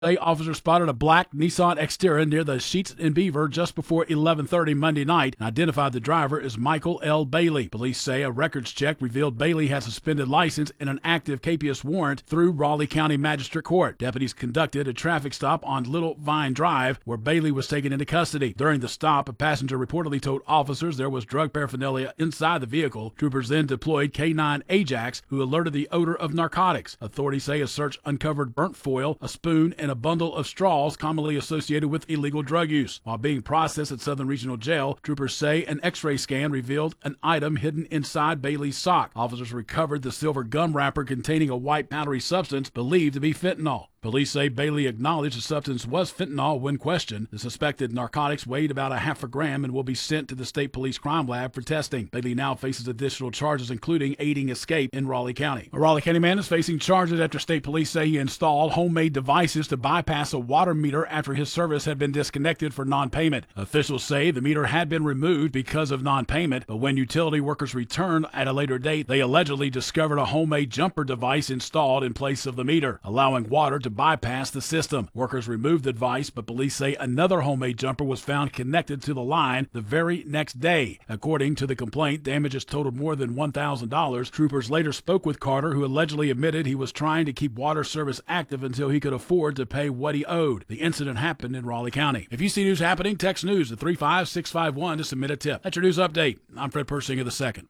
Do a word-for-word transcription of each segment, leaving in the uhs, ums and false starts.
Officers spotted a black Nissan Xterra near the Sheets and Beaver just before eleven thirty Monday night and identified the driver as Michael L. Bailey. Police say a records check revealed Bailey had suspended license and an active C A P I S warrant through Raleigh County Magistrate Court. Deputies conducted a traffic stop on Little Vine Drive where Bailey was taken into custody. During the stop, a passenger reportedly told officers there was drug paraphernalia inside the vehicle. Troopers then deployed K nine Ajax, who alerted the odor of narcotics. Authorities say a search uncovered burnt foil, a spoon, and a bundle of straws commonly associated with illegal drug use. While being processed at Southern Regional Jail, troopers say an x-ray scan revealed an item hidden inside Bailey's sock. Officers recovered the silver gum wrapper containing a white powdery substance believed to be fentanyl. Police say Bailey acknowledged the substance was fentanyl when questioned. The suspected narcotics weighed about a half a gram and will be sent to the State Police Crime Lab for testing. Bailey now faces additional charges, including aiding escape in Raleigh County. A Raleigh County man is facing charges after state police say he installed homemade devices to bypass a water meter after his service had been disconnected for non-payment. Officials say the meter had been removed because of non-payment, but when utility workers returned at a later date, they allegedly discovered a homemade jumper device installed in place of the meter, allowing water to bypass the system. Workers removed the device, but police say another homemade jumper was found connected to the line the very next day. According to the complaint, damages totaled more than one thousand dollars. Troopers later spoke with Carter, who allegedly admitted he was trying to keep water service active until he could afford to pay what he owed. The incident happened in Raleigh County. If you see news happening, text news to three five six five one to submit a tip. That's your news update. I'm Fred Persinger the second.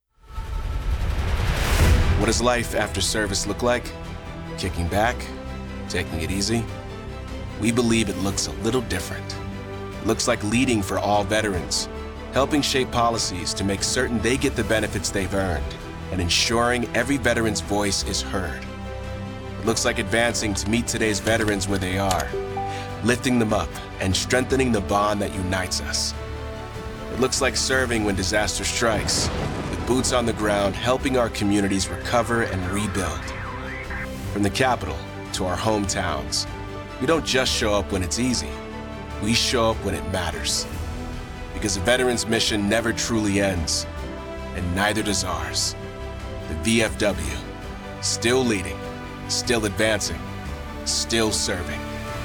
What does life after service look like? Kicking back? Taking it easy? We believe it looks a little different. It looks like leading for all veterans, helping shape policies to make certain they get the benefits they've earned, and ensuring every veteran's voice is heard. It looks like advancing to meet today's veterans where they are, lifting them up and strengthening the bond that unites us. It looks like serving when disaster strikes, with boots on the ground helping our communities recover and rebuild. From the Capitol to our hometowns, we don't just show up when it's easy. We show up when it matters. Because the veterans' mission never truly ends, and neither does ours. The V F W, still leading, still advancing, still serving.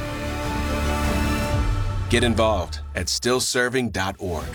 Get involved at still serving dot org.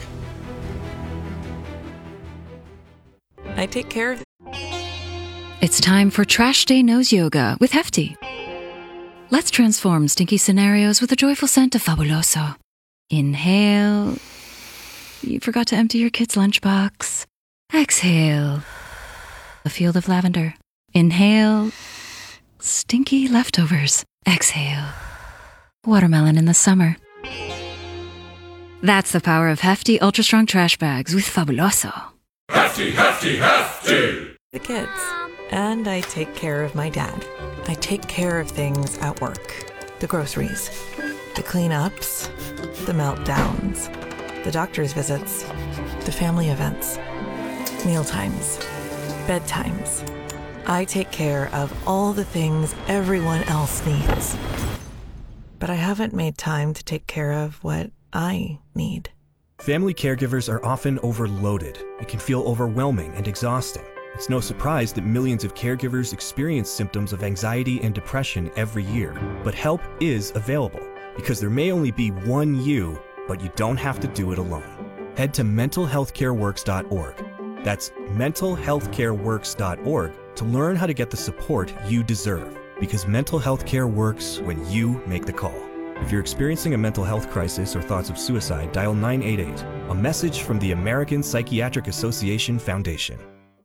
I take care of. It's time for Trash Day Nose Yoga with Hefty. Let's transform stinky scenarios with a joyful scent of Fabuloso. Inhale. You forgot to empty your kid's lunchbox. Exhale. A field of lavender. Inhale. Stinky leftovers. Exhale. Watermelon in the summer. That's the power of Hefty Ultra Strong Trash Bags with Fabuloso. Hefty, Hefty, Hefty! The kids. And I take care of my dad. I take care of things at work. The groceries, the cleanups, the meltdowns, the doctor's visits, the family events, mealtimes, bedtimes. I take care of all the things everyone else needs. But I haven't made time to take care of what I need. Family caregivers are often overloaded. It can feel overwhelming and exhausting. It's no surprise that millions of caregivers experience symptoms of anxiety and depression every year. But help is available, because there may only be one you, but you don't have to do it alone. Head to mental health care works dot org. That's mental health care works dot org to learn how to get the support you deserve, because mental health care works when you make the call. If you're experiencing a mental health crisis or thoughts of suicide, dial nine eight eight, a message from the American Psychiatric Association Foundation.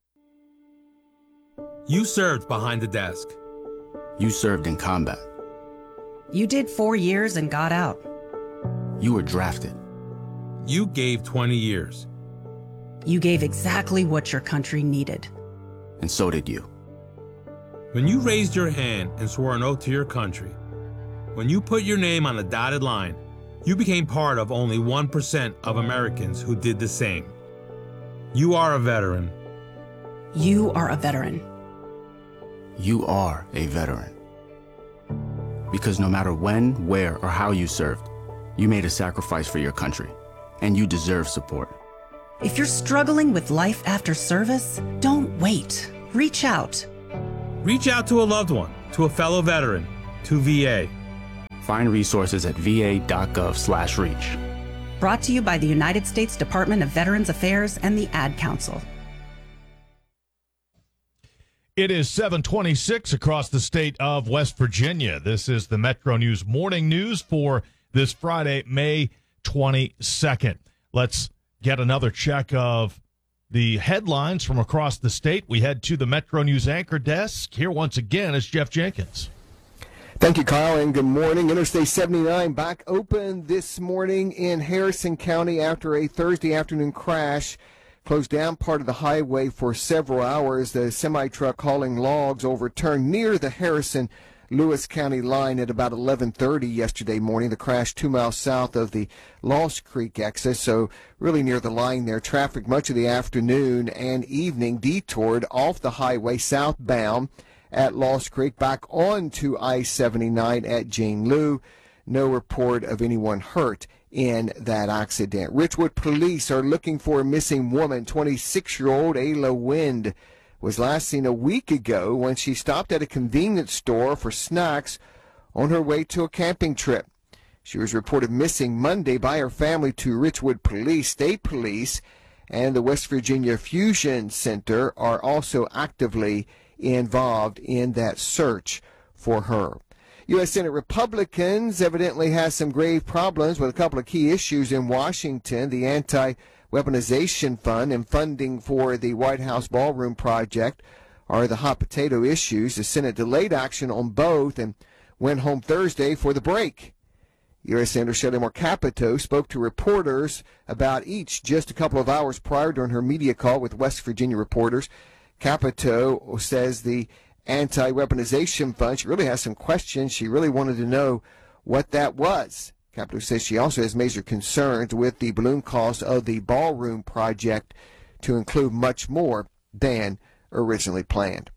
You served behind the desk. You served in combat. You did four years and got out. You were drafted. You gave twenty years. You gave exactly what your country needed. And so did you. When you raised your hand and swore an oath to your country, when you put your name on a dotted line, you became part of only one percent of Americans who did the same. You are a veteran. You are a veteran. You are a veteran. Because no matter when, where, or how you served, you made a sacrifice for your country, and you deserve support. If you're struggling with life after service, don't wait. Reach out. Reach out to a loved one, to a fellow veteran, to V A. Find resources at va.gov slash reach. Brought to you by the United States Department of Veterans Affairs and the Ad Council. It is seven twenty-six across the state of West Virginia. This is the Metro News Morning News for this Friday, May twenty-second. Let's get another check of the headlines from across the state. We head to the Metro News anchor desk. Here once again is Jeff Jenkins. Thank you, Kyle, and good morning. Interstate seventy-nine back open this morning in Harrison County after a Thursday afternoon crash. Closed down part of the highway for several hours. The semi-truck hauling logs overturned near the Harrison-Lewis County line at about eleven thirty yesterday morning. The crash two miles south of the Lost Creek exit, so really near the line there. Traffic much of the afternoon and evening detoured off the highway southbound at Lost Creek back onto I seventy-nine at Jane Lew. No report of anyone hurt in that accident. Richwood police are looking for a missing woman. twenty-six-year-old Ayla Wind was last seen a week ago when she stopped at a convenience store for snacks on her way to a camping trip. She was reported missing Monday by her family to Richwood Police. State Police and the West Virginia Fusion Center are also actively involved in that search for her. U S Senate Republicans evidently has some grave problems with a couple of key issues in Washington. The anti-weaponization fund and funding for the White House ballroom project are the hot potato issues. The Senate delayed action on both and went home Thursday for the break. U S Senator Shelley Moore Capito spoke to reporters about each just a couple of hours prior during her media call with West Virginia reporters. Capito says the anti-weaponization fund, she really has some questions. She really wanted to know what that was. Capito says she also has major concerns with the balloon cost of the ballroom project to include much more than originally planned.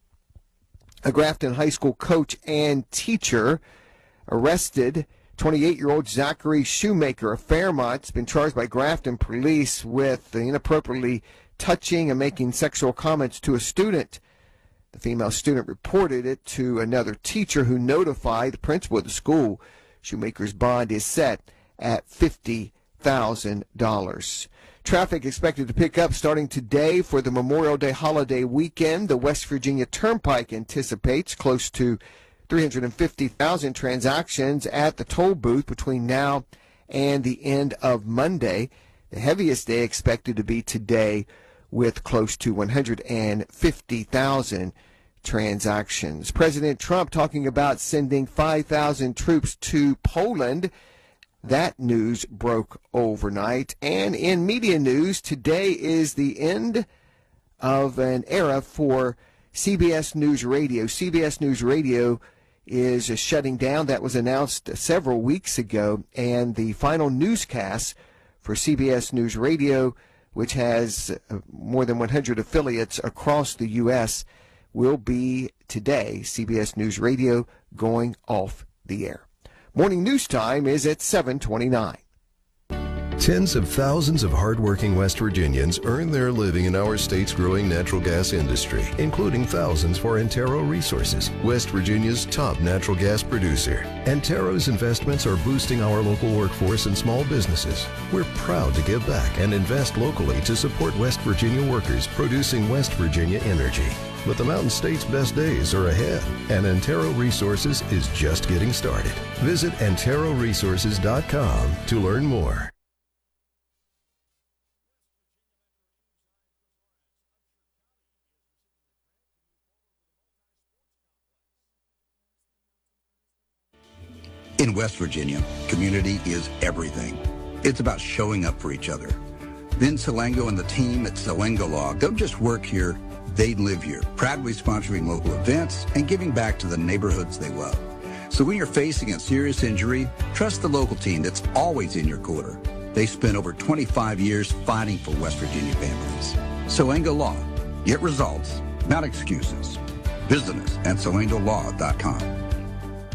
A Grafton High School coach and teacher arrested. twenty-eight-year-old Zachary Shoemaker of Fairmont has been charged by Grafton police with inappropriately touching and making sexual comments to a student. The female student reported it to another teacher who notified the principal of the school. Shoemaker's bond is set at fifty thousand dollars. Traffic expected to pick up starting today for the Memorial Day holiday weekend. The West Virginia Turnpike anticipates close to three hundred fifty thousand transactions at the toll booth between now and the end of Monday. The heaviest day expected to be today, with close to one hundred fifty thousand transactions. President Trump talking about sending five thousand troops to Poland. That news broke overnight. And in media news, today is the end of an era for C B S News Radio. C B S News Radio is shutting down. That was announced several weeks ago. And the final newscast for C B S News Radio, which has more than one hundred affiliates across the U S, will be today. C B S News Radio going off the air. Morning news time is at seven twenty-nine. Tens of thousands of hardworking West Virginians earn their living in our state's growing natural gas industry, including thousands for Antero Resources, West Virginia's top natural gas producer. Antero's investments are boosting our local workforce and small businesses. We're proud to give back and invest locally to support West Virginia workers producing West Virginia energy. But the Mountain State's best days are ahead, and Antero Resources is just getting started. Visit antero resources dot com to learn more. In West Virginia, community is everything. It's about showing up for each other. Vin Salengo and the team at Salengo Law don't just work here, they live here, proudly sponsoring local events and giving back to the neighborhoods they love. So when you're facing a serious injury, trust the local team that's always in your corner. They spent over twenty-five years fighting for West Virginia families. Salengo Law. Get results, not excuses. Visit us at salengo law dot com.